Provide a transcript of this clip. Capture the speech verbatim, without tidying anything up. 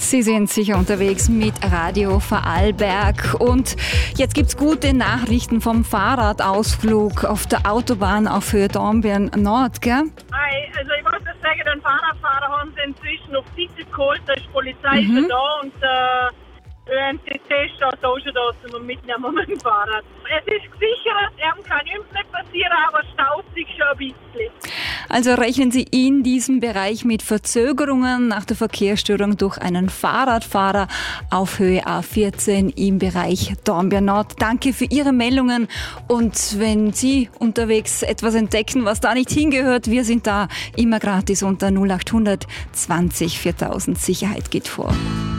Sie sind sicher unterwegs mit Radio Vorarlberg und jetzt gibt's gute Nachrichten vom Fahrradausflug auf der Autobahn auf Höhe Dornbirn Nord, gell? Hi, also ich muss das sagen, den Fahrradfahrer haben sie inzwischen auf Sitze geholt, da ist die Polizei Mhm. schon da und der Ö N C C steht auch schon da zum Mitnehmen mit dem Fahrrad. Es ist gesichert, ihm kann nichts nicht passieren, aber staut sich schon ein bisschen. Also rechnen Sie in diesem Bereich mit Verzögerungen nach der Verkehrsstörung durch einen Fahrradfahrer auf Höhe A vierzehn im Bereich Dornbirn Nord. Danke für Ihre Meldungen und wenn Sie unterwegs etwas entdecken, was da nicht hingehört, wir sind da immer gratis unter null acht hundert zwanzig viertausend. Sicherheit geht vor.